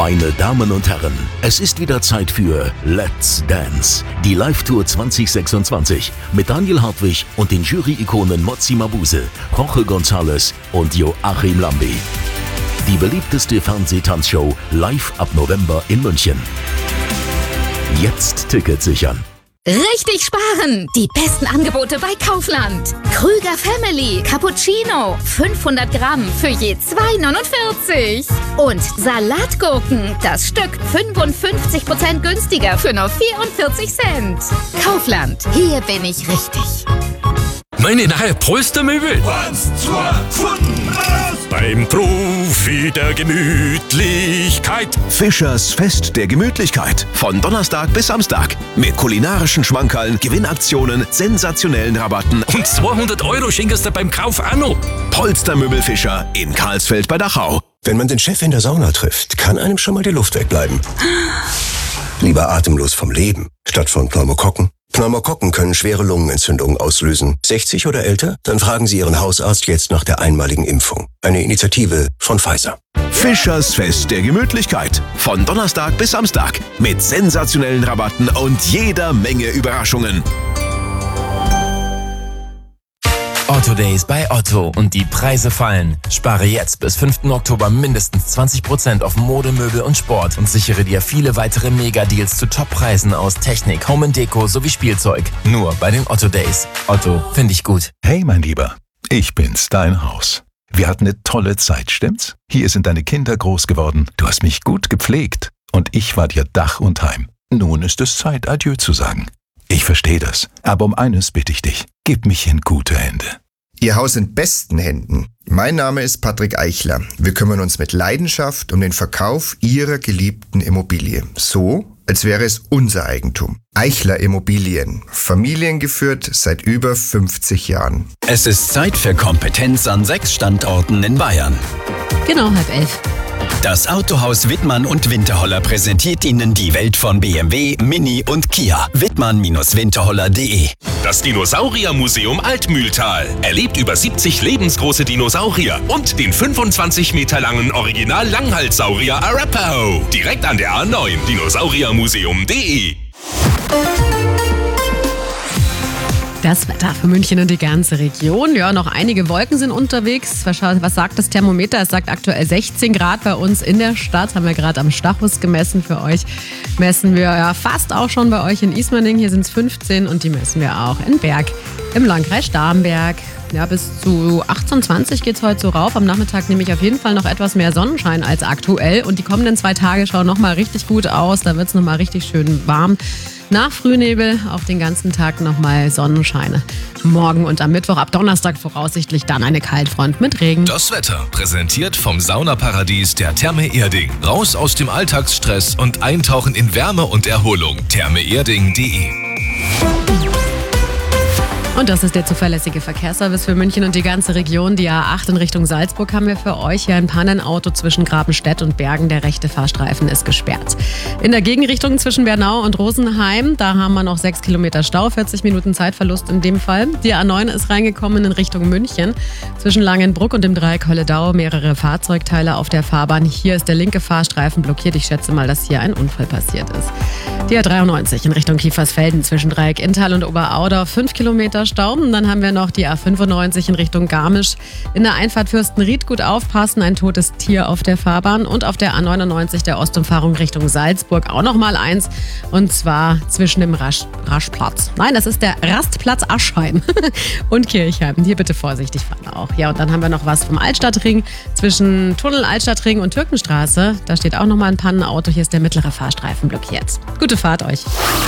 Meine Damen und Herren, es ist wieder Zeit für Let's Dance, die Live-Tour 2026 mit Daniel Hartwig und den Jury-Ikonen Motsi Mabuse, Jorge González und Joachim Lambi. Die beliebteste Fernsehtanzshow live ab November in München. Jetzt Tickets sichern. Richtig sparen! Die besten Angebote bei Kaufland. Krüger Family Cappuccino 500 Gramm für je 2,49. Und Salatgurken, das Stück 55% günstiger für nur 44 Cent. Kaufland, hier bin ich richtig. Meine neue Polstermöbel. Eins, zwei, gefunden, raus! Beim Profi der Gemütlichkeit. Fischers Fest der Gemütlichkeit. Von Donnerstag bis Samstag. Mit kulinarischen Schmankerln, Gewinnaktionen, sensationellen Rabatten. Und 200 € schenkst du beim Kauf auch noch. Polstermöbel Fischer in Karlsfeld bei Dachau. Wenn man den Chef in der Sauna trifft, kann einem schon mal die Luft wegbleiben. Lieber atemlos vom Leben, statt von Pneumokokken. Pneumokokken können schwere Lungenentzündungen auslösen. 60 oder älter? Dann fragen Sie Ihren Hausarzt jetzt nach der einmaligen Impfung. Eine Initiative von Pfizer. Fischers Fest der Gemütlichkeit. Von Donnerstag bis Samstag. Mit sensationellen Rabatten und jeder Menge Überraschungen. Otto Days bei Otto und die Preise fallen. Spare jetzt bis 5. Oktober mindestens 20% auf Mode, Möbel und Sport und sichere dir viele weitere Mega-Deals zu Top-Preisen aus Technik, Home & Deko sowie Spielzeug. Nur bei den Otto Days. Otto, finde ich gut. Hey mein Lieber, ich bin's, dein Haus. Wir hatten eine tolle Zeit, stimmt's? Hier sind deine Kinder groß geworden, du hast mich gut gepflegt und ich war dir Dach und Heim. Nun ist es Zeit, Adieu zu sagen. Ich verstehe das, aber um eines bitte ich dich, gib mich in gute Hände. Ihr Haus in besten Händen. Mein Name ist Patrick Eichler. Wir kümmern uns mit Leidenschaft um den Verkauf Ihrer geliebten Immobilie. So, als wäre es unser Eigentum. Eichler Immobilien. Familiengeführt seit über 50 Jahren. Es ist Zeit für Kompetenz an 6 Standorten in Bayern. Genau, 10:30. Das Autohaus Wittmann und Winterholler präsentiert Ihnen die Welt von BMW, Mini und Kia. Wittmann-winterholler.de. Das Dinosauriermuseum Altmühltal erlebt über 70 lebensgroße Dinosaurier und den 25 Meter langen Original-Langhalssaurier Arapaho. Direkt an der A9, dinosauriermuseum.de. Das Wetter für München und die ganze Region. Ja, noch einige Wolken sind unterwegs. Was sagt das Thermometer? Es sagt aktuell 16 Grad bei uns in der Stadt. Haben wir gerade am Stachus gemessen für euch. Messen wir ja fast auch schon bei euch in Ismaning. Hier sind es 15 und die messen wir auch in Berg im Landkreis Starnberg. Ja, bis zu 28 geht es heute so rauf. Am Nachmittag nehme ich auf jeden Fall noch etwas mehr Sonnenschein als aktuell. Und die kommenden 2 Tage schauen nochmal richtig gut aus. Da wird es nochmal richtig schön warm. Nach Frühnebel auch den ganzen Tag nochmal Sonnenscheine. Morgen und am Mittwoch, ab Donnerstag voraussichtlich dann eine Kaltfront mit Regen. Das Wetter präsentiert vom Saunaparadies der Therme Erding. Raus aus dem Alltagsstress und eintauchen in Wärme und Erholung. thermeerding.de. Und das ist der zuverlässige Verkehrsservice für München und die ganze Region. Die A8 in Richtung Salzburg haben wir für euch. Hier ein Pannenauto zwischen Grabenstedt und Bergen. Der rechte Fahrstreifen ist gesperrt. In der Gegenrichtung zwischen Bernau und Rosenheim, da haben wir noch 6 Kilometer Stau, 40 Minuten Zeitverlust in dem Fall. Die A9 ist reingekommen in Richtung München. Zwischen Langenbruck und dem Dreieck Holledau mehrere Fahrzeugteile auf der Fahrbahn. Hier ist der linke Fahrstreifen blockiert. Ich schätze mal, dass hier ein Unfall passiert ist. Die A93 in Richtung Kiefersfelden zwischen Dreieck Inntal und Oberaudorf. 5 Kilometer Stau. Und dann haben wir noch die A95 in Richtung Garmisch. In der Einfahrt Fürstenried gut aufpassen, ein totes Tier auf der Fahrbahn. Und auf der A99 der Ostumfahrung Richtung Salzburg auch noch mal eins. Und zwar zwischen dem Raschplatz. Nein, das ist der Rastplatz Aschheim und Kirchheim. Hier bitte vorsichtig fahren auch. Ja, und dann haben wir noch was vom Altstadtring zwischen Tunnel Altstadtring und Türkenstraße. Da steht auch noch mal ein Pannenauto. Hier ist der mittlere Fahrstreifen blockiert. Gute Fahrt euch.